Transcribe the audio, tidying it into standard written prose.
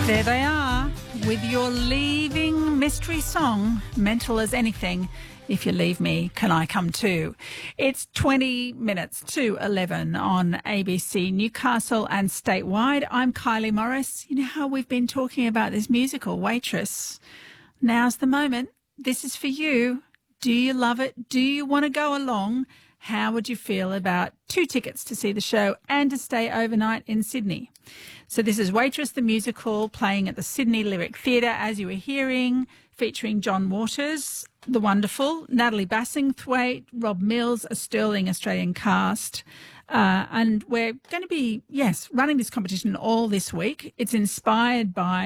There they are, with your leaving mystery song, Mental as Anything. If you leave me, can I come too? It's 20 minutes to 11 on ABC Newcastle and statewide. I'm Kylie Morris. You know how we've been talking about this musical, Waitress. Now's the moment. This is for you. Do you love it? Do you want to go along? How would you feel about 2 tickets to see the show and to stay overnight in Sydney? So this is Waitress the Musical, playing at the Sydney Lyric Theatre, as you were hearing, featuring John Waters, the wonderful, Natalie Bassingthwaite, Rob Mills, a sterling Australian cast. And we're going to be, running this competition all this week. It's inspired by